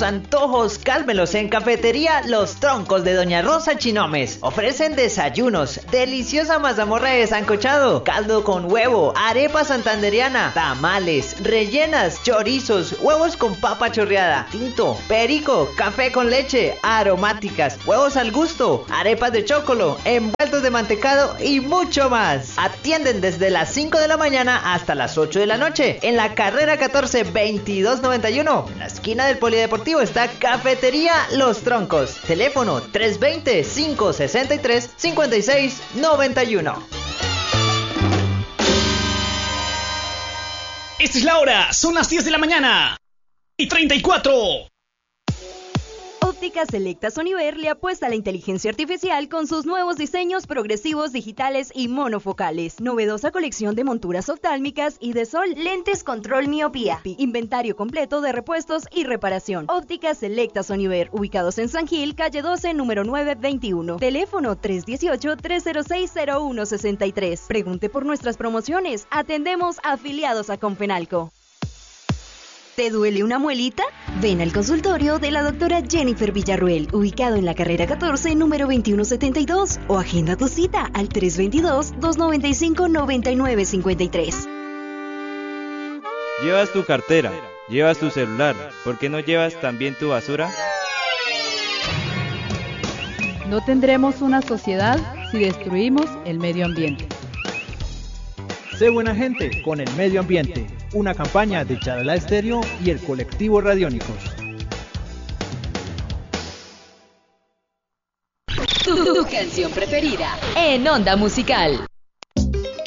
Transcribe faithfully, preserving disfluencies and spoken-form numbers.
antojos, cálmelos en Cafetería Los Troncos de Doña Rosa Chinomes. Ofrecen desayunos, deliciosa mazamorra de sancochado, caldo con huevo, arepa santanderiana, tamales, rellenas, chorizos, huevos con papa chorreada, tinto, perico, café con leche, aromáticas, huevos al gusto, arepas de chocolo, envueltos de mantecado y mucho más. Atienden desde las cinco de la mañana hasta las ocho de la noche en la carrera catorce veintidós noventa y uno. En la esquina del Polideportivo está Cafetería Los Troncos. Teléfono tres dos cero, cinco seis tres, cinco seis nueve uno. Esta es la hora, son las diez de la mañana y treinta y cuatro. Óptica Selecta Soniver le apuesta a la inteligencia artificial con sus nuevos diseños progresivos digitales y monofocales. Novedosa colección de monturas oftálmicas y de sol, lentes control miopía, inventario completo de repuestos y reparación. Óptica Selecta Soniver, ubicados en San Gil, calle doce, número nueve veintiuno. Teléfono tres uno ocho, tres cero seis, cero uno seis tres. Pregunte por nuestras promociones. Atendemos afiliados a Confenalco. ¿Te duele una muelita? Ven al consultorio de la doctora Jennifer Villarruel, ubicado en la carrera catorce, número veintiuno setenta y dos, o agenda tu cita al tres dos dos, dos nueve cinco, nueve nueve cinco tres. Llevas tu cartera, llevas tu celular, ¿por qué no llevas también tu basura? No tendremos una sociedad si destruimos el medio ambiente. Sé buena gente con el medio ambiente. Una campaña de Charalá Estéreo y el colectivo Radiónicos. Tu, tu canción preferida en Onda Musical.